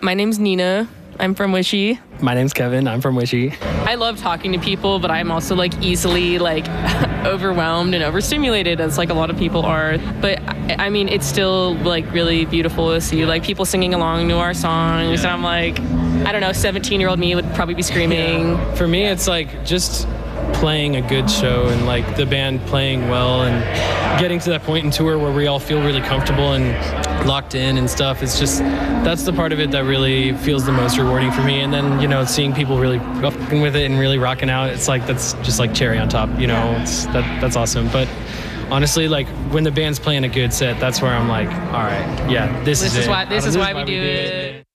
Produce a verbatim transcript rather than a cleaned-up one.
My name's Nina. I'm from Wishy. My name's Kevin. I'm from Wishy. I love talking to people, but I'm also like easily like overwhelmed and overstimulated, as like a lot of people are. But I, I mean, it's still like really beautiful to see like people singing along to our songs. Yeah. And I'm like, I don't know, seventeen year old me would probably be screaming. Yeah. For me, it's like just playing a good show and like the band playing well and getting to that point in tour where we all feel really comfortable and locked in and stuff. It's just, that's the part of it that really feels the most rewarding for me. And then, you know, seeing people really fucking with it and really rocking out, it's like, that's just like cherry on top, you know, it's, that, that's awesome. But honestly, like when the band's playing a good set, that's where I'm like, all right, yeah, this, This is, is it. why, this is why we we do it.